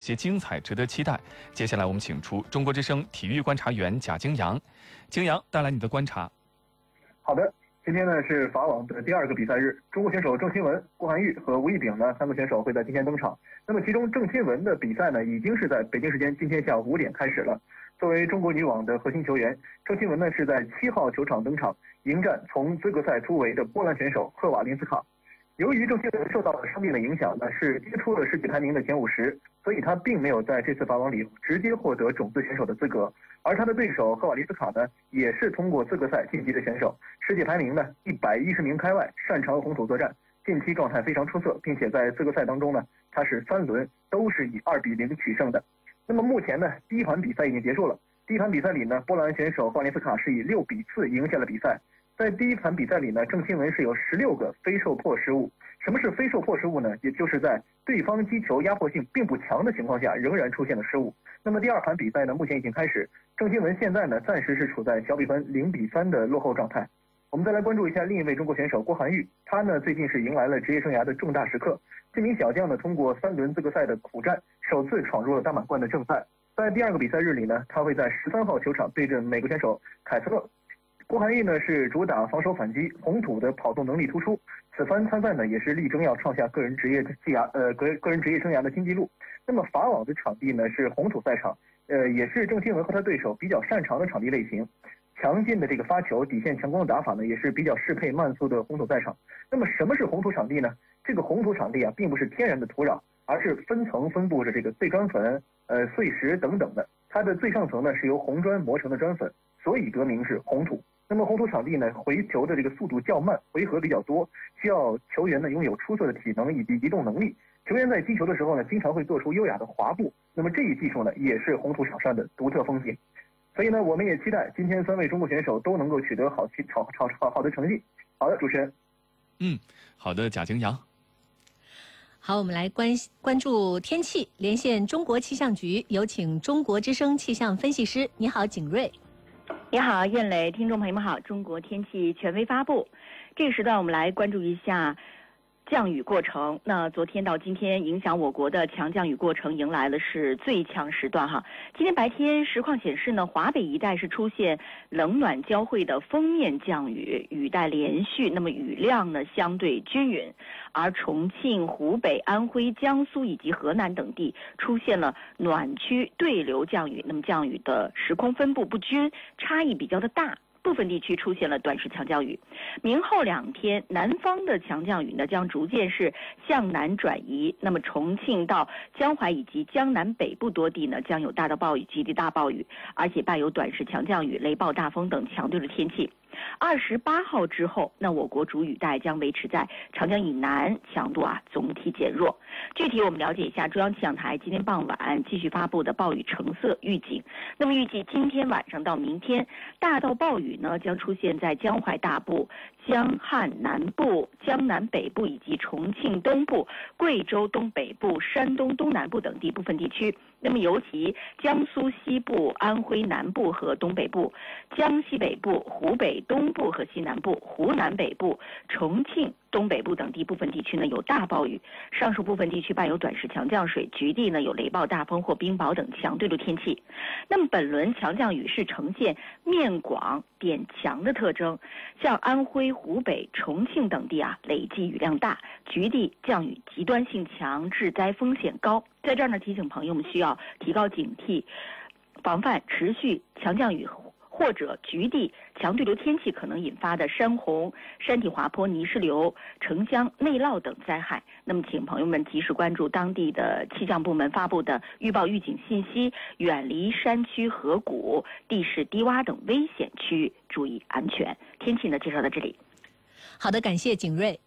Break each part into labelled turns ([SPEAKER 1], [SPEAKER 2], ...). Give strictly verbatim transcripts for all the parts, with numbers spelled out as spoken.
[SPEAKER 1] 些精彩，值得期待。接下来我们请出中国之声体育观察员贾京阳，京阳带来你的观察。
[SPEAKER 2] 好的，今天呢是法网的第二个比赛日，中国选手郑钦文、郭涵玉和吴亦丙呢三个选手会在今天登场。那么其中郑钦文的比赛呢，已经是在北京时间今天下午五点开始了。作为中国女网的核心球员，郑钦文呢是在七号球场登场，迎战从资格赛突围的波兰选手赫瓦林斯卡。由于郑钦文受到了伤病的影响呢，是跌出了世界排名的前五十，所以他并没有在这次法网里直接获得种子选手的资格。而他的对手赫瓦利斯卡呢，也是通过资格赛晋级的选手，世界排名呢一百一十名开外，擅长红土作战，近期状态非常出色，并且在资格赛当中呢，他是三轮都是以二比零取胜的。那么目前呢，第一盘比赛已经结束了。第一盘比赛里呢，波兰选手赫瓦利斯卡是以六比四赢下了比赛。在第一盘比赛里呢，郑钦文是有十六个非受迫失误。什么是非受迫失误呢？也就是在对方击球压迫性并不强的情况下，仍然出现了失误。那么第二盘比赛呢，目前已经开始，郑钦文现在呢暂时是处在小比分零比三的落后状态。我们再来关注一下另一位中国选手郭涵玉，他呢最近是迎来了职业生涯的重大时刻。这名小将呢通过三轮资格赛的苦战，首次闯入了大满贯的正赛。在第二个比赛日里呢，他会在十三号球场对阵美国选手凯斯勒。郭涵玉呢是主打防守反击，红土的跑动能力突出。此番参赛呢也是力争要创下个人职业职涯呃个个人职业生涯的新纪录。那么法网的场地呢是红土赛场，呃也是郑钦文和他对手比较擅长的场地类型。强劲的这个发球、底线强攻的打法呢，也是比较适配慢速的红土赛场。那么什么是红土场地呢？这个红土场地啊，并不是天然的土壤，而是分层分布着这个碎砖粉、呃碎石等等的。它的最上层呢是由红砖磨成的砖粉，所以得名是红土。那么红土场地呢，回球的这个速度较慢，回合比较多，需要球员呢拥有出色的体能以及移动能力。球员在击球的时候呢，经常会做出优雅的滑步。那么这一技术呢，也是红土场上的独特风景。所以呢，我们也期待今天三位中国选手都能够取得好好好好好的成绩。好的，主持人。
[SPEAKER 1] 嗯，好的，贾京阳。
[SPEAKER 3] 好，我们来关关注天气，连线中国气象局，有请中国之声气象分析师。你好，景睿。
[SPEAKER 4] 你好，燕磊，听众朋友们好，中国天气权威发布。这个时段我们来关注一下降雨过程。那昨天到今天，影响我国的强降雨过程迎来了是最强时段哈。今天白天实况显示呢，华北一带是出现冷暖交汇的锋面降雨，雨带连续，那么雨量呢相对均匀。而重庆、湖北、安徽、江苏以及河南等地出现了暖区对流降雨，那么降雨的时空分布不均，差异比较的大。部分地区出现了短时强降雨，明后两天南方的强降雨呢将逐渐是向南转移，那么重庆到江淮以及江南北部多地呢将有大到暴雨、极地大暴雨，而且伴有短时强降雨、雷暴大风等强对的天气。二十八号之后，那我国主雨带将维持在长江以南，强度啊总体减弱。具体我们了解一下中央气象台今天傍晚继续发布的暴雨橙色预警。那么预计今天晚上到明天，大到暴雨呢将出现在江淮大部、江汉南部、江南北部以及重庆东部、贵州东北部、山东东南部等地部分地区。那么尤其江苏西部、安徽南部和东北部、江西北部、湖北东部和西南部、湖南北部、重庆东北部等地部分地区呢有大暴雨，上述部分地区伴有短时强降水，局地呢有雷暴大风或冰雹等强对流天气。那么本轮强降雨是呈现面广点强的特征，像安徽、湖北、重庆等地啊累计雨量大，局地降雨极端性强，致灾风险高。在这儿呢提醒朋友们需要提高警惕，防范持续强降雨或者局地强对流天气可能引发的山洪、山体滑坡、泥石流、城乡内涝等灾害。那么请朋友们及时关注当地的气象部门发布的预报预警信息，远离山区河谷、地势低洼等危险区域，注意安全。天气呢介绍到这里。
[SPEAKER 3] 好的，感谢景睿。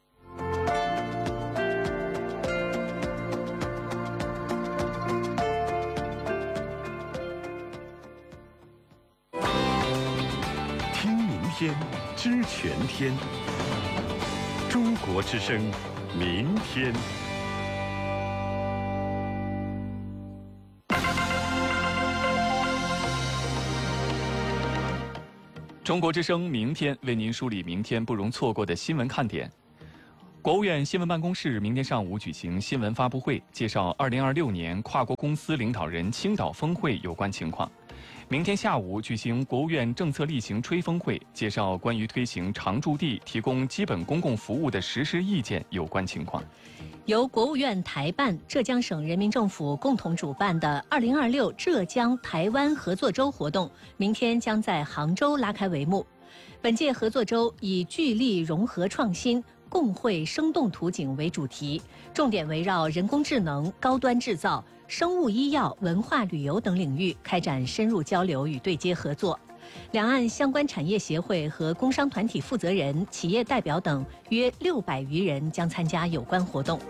[SPEAKER 5] 天知全天，中国之声，明天。
[SPEAKER 1] 中国之声明天为您梳理明天不容错过的新闻看点。 国务院新闻办公室明天上午举行新闻发布会，介绍二零二六年跨国公司领导人青岛峰会有关情况。明天下午举行国务院政策例行吹风会，介绍关于推行常住地提供基本公共服务的实施意见有关情况。
[SPEAKER 3] 由国务院台办、浙江省人民政府共同主办的二零二六浙江台湾合作周活动，明天将在杭州拉开帷幕。本届合作周以聚力融合创新、共绘生动图景为主题，重点围绕人工智能、高端制造、生物医药、文化旅游等领域开展深入交流与对接合作。两岸相关产业协会和工商团体负责人、企业代表等约六百余人将参加有关活动。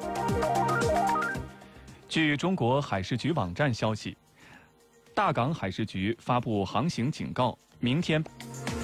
[SPEAKER 1] 据中国海事局网站消息，大港海事局发布航行警告，明天。